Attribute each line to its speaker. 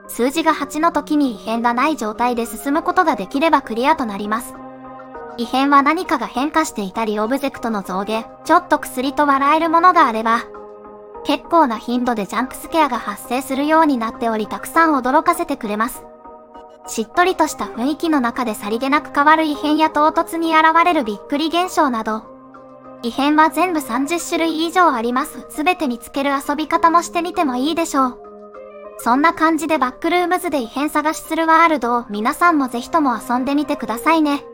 Speaker 1: 数字が8の時に異変がない状態で進むことができればクリアとなります。異変は何かが変化していたりオブジェクトの増減、ちょっと薬と笑えるものがあれば、結構な頻度でジャンプスケアが発生するようになっておりたくさん驚かせてくれます。しっとりとした雰囲気の中でさりげなく変わる異変や唐突に現れるびっくり現象など、異変は全部30種類以上あります。すべて見つける遊び方もしてみてもいいでしょう。そんな感じでバックルームズで異変探しするワールドを皆さんもぜひとも遊んでみてくださいね。